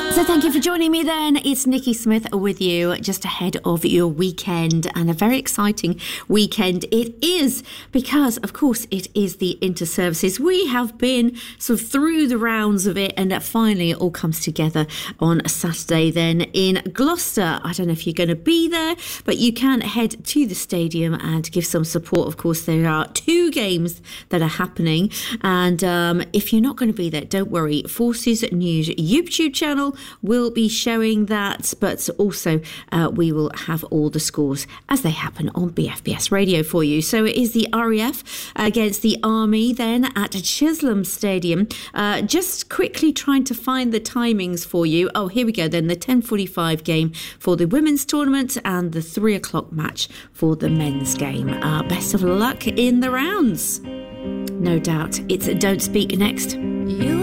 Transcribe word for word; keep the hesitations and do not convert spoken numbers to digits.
So thank you for joining me then. It's Nikki Smith with you just ahead of your weekend, and a very exciting weekend it is because, of course, it is the Inter-Services. We have been sort of through the rounds of it, and finally it all comes together on Saturday then in Gloucester. I don't know if you're going to be there, but you can head to the stadium and give some support. Of course, there are two games that are happening, and um, if you're not going to be there, don't worry. Forces News YouTube channel will be showing that, but also uh, we will have all the scores as they happen on B F B S Radio for you. So it is the R A F against the Army then at Chisholm Stadium. Uh, just quickly trying to find the timings for you. Oh, here we go then. The ten forty-five game for the women's tournament and the three o'clock match for the men's game. Uh, best of luck in the rounds. No doubt. It's Don't Speak next. You